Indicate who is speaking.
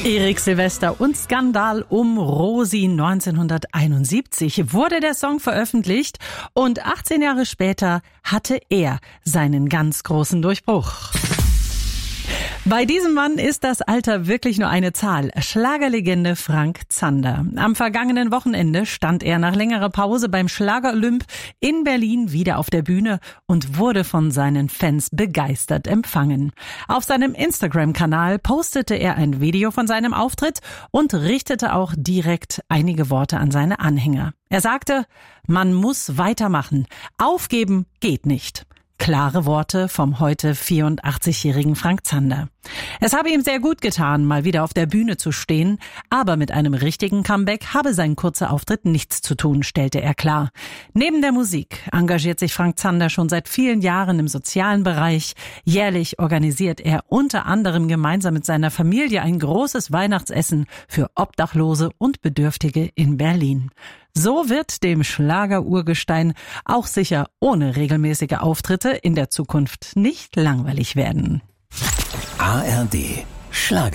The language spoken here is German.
Speaker 1: Erik Silvester und Skandal um Rosi. 1971 wurde der Song veröffentlicht und 18 Jahre später hatte er seinen ganz großen Durchbruch. Bei diesem Mann ist das Alter wirklich nur eine Zahl. Schlagerlegende Frank Zander. Am vergangenen Wochenende stand er nach längerer Pause beim Schlager-Olymp in Berlin wieder auf der Bühne und wurde von seinen Fans begeistert empfangen. Auf seinem Instagram-Kanal postete er ein Video von seinem Auftritt und richtete auch direkt einige Worte an seine Anhänger. Er sagte, man muss weitermachen. Aufgeben geht nicht. Klare Worte vom heute 84-jährigen Frank Zander. Es habe ihm sehr gut getan, mal wieder auf der Bühne zu stehen, aber mit einem richtigen Comeback habe sein kurzer Auftritt nichts zu tun, stellte er klar. Neben der Musik engagiert sich Frank Zander schon seit vielen Jahren im sozialen Bereich. Jährlich organisiert er unter anderem gemeinsam mit seiner Familie ein großes Weihnachtsessen für Obdachlose und Bedürftige in Berlin. So wird dem Schlager-Urgestein auch sicher ohne regelmäßige Auftritte in der Zukunft nicht langweilig werden.
Speaker 2: ARD Schlager